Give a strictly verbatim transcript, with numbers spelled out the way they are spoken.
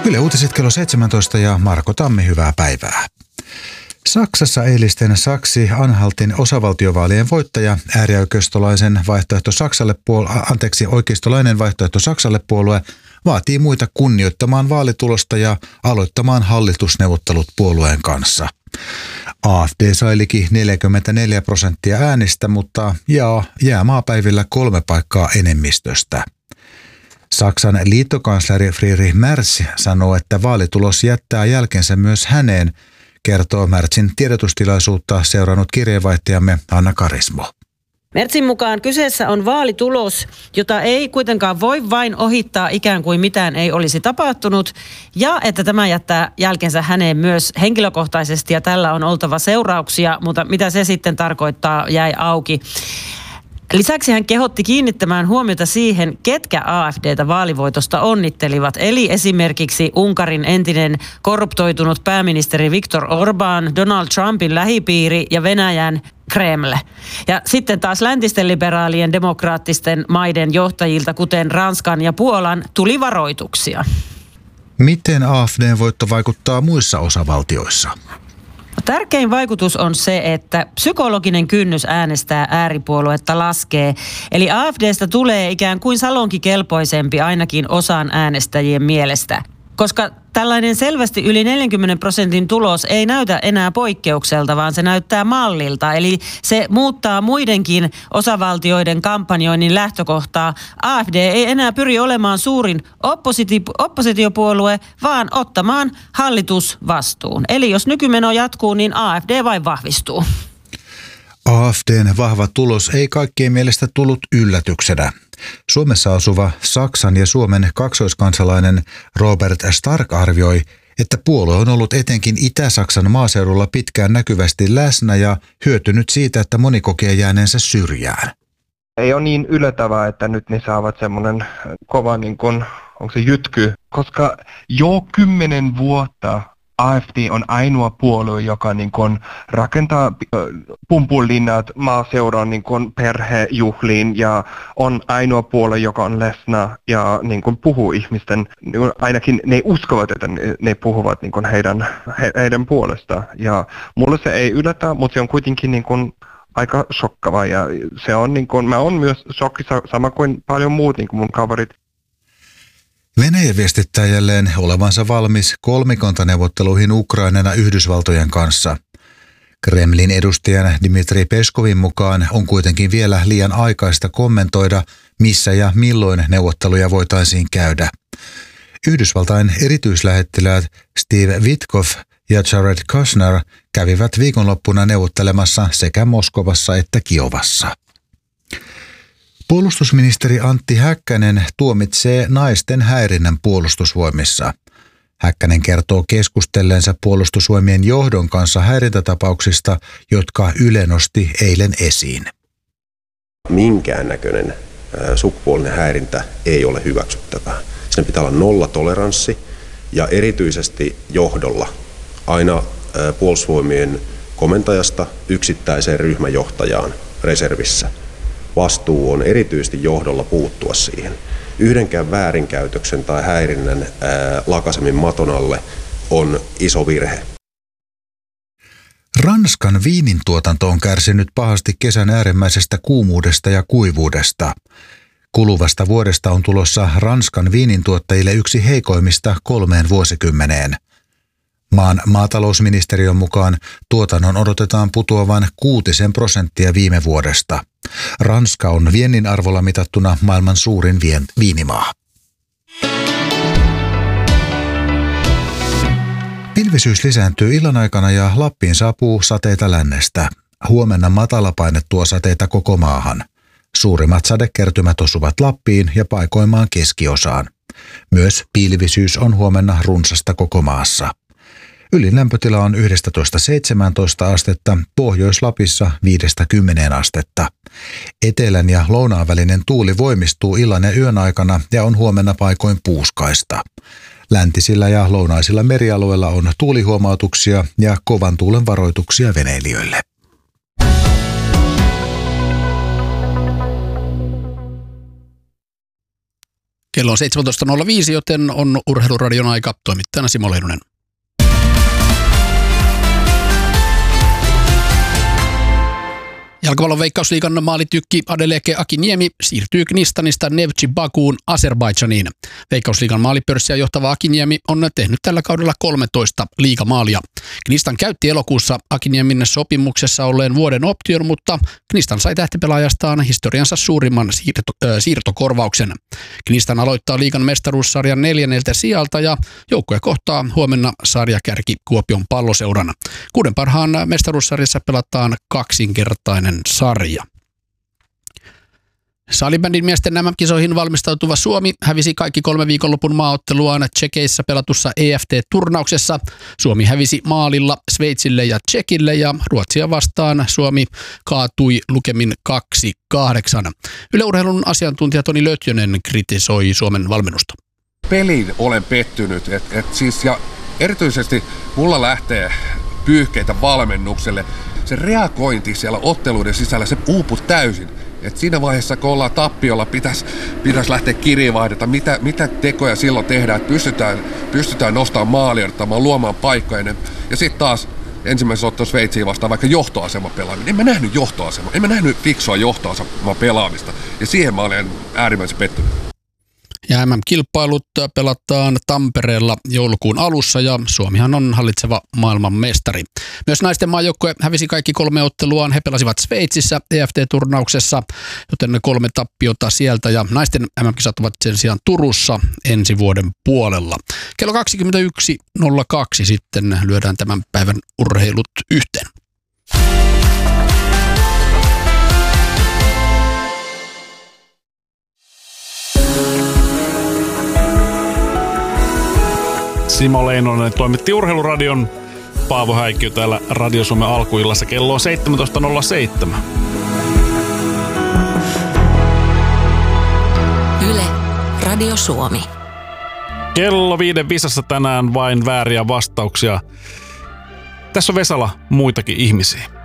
Yle Uutiset kello seitsemäntoista ja Marko Tammi, hyvää päivää. Saksassa eilisten Saksi-Anhaltin osavaltiovaalien voittaja, äärioikeistolaisen vaihtoehto Saksalle puolue, anteeksi, oikeistolainen vaihtoehto Saksalle puolue vaatii muita kunnioittamaan vaalitulosta ja aloittamaan hallitusneuvottelut puolueen kanssa. A F D sai liki neljäkymmentäneljä prosenttia äänistä, mutta jaa, jää maapäivillä kolme paikkaa enemmistöstä. Saksan liittokansleri Friedrich Merz sanoo, että vaalitulos jättää jälkensä myös häneen, kertoo Merzin tiedotustilaisuutta seurannut kirjeenvaihtajamme Anna Karismo. Merzin mukaan kyseessä on vaalitulos, jota ei kuitenkaan voi vain ohittaa ikään kuin mitään ei olisi tapahtunut, ja että tämä jättää jälkensä häneen myös henkilökohtaisesti ja tällä on oltava seurauksia, mutta mitä se sitten tarkoittaa jäi auki. Lisäksi hän kehotti kiinnittämään huomiota siihen, ketkä A F D:tä vaalivoitosta onnittelivat. Eli esimerkiksi Unkarin entinen korruptoitunut pääministeri Viktor Orbán, Donald Trumpin lähipiiri ja Venäjän Kreml. Ja sitten taas läntisten liberaalien demokraattisten maiden johtajilta, kuten Ranskan ja Puolan, tuli varoituksia. Miten A F D:n voitto vaikuttaa muissa osavaltioissa? Tärkein vaikutus on se, että psykologinen kynnys äänestää ääripuoluetta laskee. Eli A F D:stä tulee ikään kuin salonkikelpoisempi ainakin osan äänestäjien mielestä. Koska tällainen selvästi yli neljänkymmenen prosentin tulos ei näytä enää poikkeukselta, vaan se näyttää mallilta. Eli se muuttaa muidenkin osavaltioiden kampanjoinnin lähtökohtaa. A F D ei enää pyri olemaan suurin oppositi- oppositiopuolue, vaan ottamaan hallitusvastuun. Eli jos nykymeno jatkuu, niin A F D vain vahvistuu. A F D:n vahva tulos ei kaikkien mielestä tullut yllätyksenä. Suomessa asuva Saksan ja Suomen kaksoiskansalainen Robert Stark arvioi, että puolue on ollut etenkin Itä-Saksan maaseudulla pitkään näkyvästi läsnä ja hyötynyt siitä, että moni kokee jääneensä syrjään. Ei ole niin yllättävää, että nyt ne saavat semmoinen kova, niin kuin, onko se jytky, koska jo kymmenen vuotta A F D on ainoa puolue, joka niin kuin rakentaa pumpulinnat maaseudun niin kuin perhejuhliin ja on ainoa puolue, joka on läsnä ja niin kuin puhuu ihmisten, niin kuin ainakin ne uskovat, että ne, ne puhuvat niin kuin heidän, he, heidän puolestaan. Ja mulle se ei yllätä, mutta se on kuitenkin niin kuin aika shokkava ja se on niin kuin, mä oon myös shokkissa sama kuin paljon muut niin kuin mun kaverit. Venäjä viestittää jälleen olevansa valmis kolmikantaneuvotteluihin Ukrainan ja Yhdysvaltojen kanssa. Kremlin edustajan Dmitri Peskovin mukaan on kuitenkin vielä liian aikaista kommentoida, missä ja milloin neuvotteluja voitaisiin käydä. Yhdysvaltain erityislähettiläät Steve Witkoff ja Jared Kushner kävivät viikonloppuna neuvottelemassa sekä Moskovassa että Kiovassa. Puolustusministeri Antti Häkkänen tuomitsee naisten häirinnän puolustusvoimissa. Häkkänen kertoo keskustelleensa puolustusvoimien johdon kanssa häirintätapauksista, jotka Yle nosti eilen esiin. Minkäännäköinen sukupuolinen häirintä ei ole hyväksyttävää. Siinä pitää olla nollatoleranssi ja erityisesti johdolla aina puolustusvoimien komentajasta yksittäiseen ryhmäjohtajaan reservissä. Vastuu on erityisesti johdolla puuttua siihen. Yhdenkään väärinkäytöksen tai häirinnän ää, lakasemin maton alle on iso virhe. Ranskan viinin tuotanto on kärsinyt pahasti kesän äärimmäisestä kuumuudesta ja kuivuudesta. Kuluvasta vuodesta on tulossa Ranskan viinintuottajille yksi heikoimmista kolmeen vuosikymmeneen. Maan maatalousministeriön mukaan tuotannon odotetaan putoavan kuutisen prosenttia viime vuodesta. Ranska on viennin arvolla mitattuna maailman suurin vien- viinimaa. Pilvisyys lisääntyy illan aikana ja Lappiin saapuu sateita lännestä. Huomenna matalapaine tuo sateita koko maahan. Suurimmat sadekertymät osuvat Lappiin ja paikoimaan keskiosaan. Myös pilvisyys on huomenna runsasta koko maassa. Ylin lämpötila on yksitoista seitsemäntoista astetta, Pohjois-Lapissa viidestä kymmeneen astetta. Etelän ja lounaan välinen tuuli voimistuu illan ja yön aikana ja on huomenna paikoin puuskaista. Läntisillä ja lounaisilla merialueilla on tuulihuomautuksia ja kovan tuulen varoituksia veneilijöille. Kello on seitsemäntoista nolla viisi, joten on Urheiluradion aika. Toimittajana Simo Leinonen. Jalkapallon Veikkausliigan maalitykki Adeleke Akiniemi siirtyy Knistanista Neftchi Bakuun Azerbaidžaniin. Veikkausliigan maalipörssiä johtava Akiniemi on tehnyt tällä kaudella kolmetoista liigamaalia. Knistan käytti elokuussa Akiniemin sopimuksessa olleen vuoden option, mutta Knistan sai tähtipelaajastaan historiansa suurimman siirto, äh, siirtokorvauksen. Knistan aloittaa liigan mestaruussarjan neljänneltä sijalta ja joukkue kohtaa huomenna sarjakärki Kuopion Palloseuran. Kuuden parhaan mestaruussarjassa pelataan kaksinkertainen sarja. Salibändin miesten M M-kisoihin valmistautuva Suomi hävisi kaikki kolme viikonlopun maaotteluaan Tšekeissä pelatussa E F T-turnauksessa. Suomi hävisi maalilla Sveitsille ja Tšekille ja Ruotsia vastaan Suomi kaatui lukemin kaksi kahdeksan. Yle Urheilun asiantuntija Toni Lötjönen kritisoi Suomen valmennusta. Peliin olen pettynyt, et, et siis, ja erityisesti mulla lähtee pyyhkeitä valmennukselle. Se reagointi siellä otteluiden sisällä, se uupui täysin. Et siinä vaiheessa, kun ollaan tappiolla, pitäisi pitäis lähteä kirjeenvaihdata, mitä, mitä tekoja silloin tehdään, että pystytään, pystytään nostamaan maalia, ottamaan, luomaan paikkoja. Ja sitten taas ensimmäisessä ottelussa Sveitsiin vastaan vaikka johtoasema pelaaminen. En mä nähnyt johtoasema, en mä nähnyt fiksua johtoasema pelaamista. Ja siihen mä olen äärimmäisen pettynyt. Ja M M-kilpailut pelataan Tampereella joulukuun alussa ja Suomihan on hallitseva maailman mestari. Myös naisten maajoukkue hävisi kaikki kolme otteluaan. He pelasivat Sveitsissä E F T-turnauksessa, joten kolme tappiota sieltä ja naisten M M-kisat ovat sen sijaan Turussa ensi vuoden puolella. Kello kaksikymmentäyksi nolla kaksi sitten lyödään tämän päivän urheilut yhteen. Simo Leinonen toimitti Urheiluradion. Paavo Häikkiö täällä Radio Suomen alkuillassa. Kello on seitsemäntoista nolla seitsemän. Yle, Radio Suomi. Kello viiden visassa tänään vain vääriä vastauksia. Tässä on Vesala muitakin ihmisiä.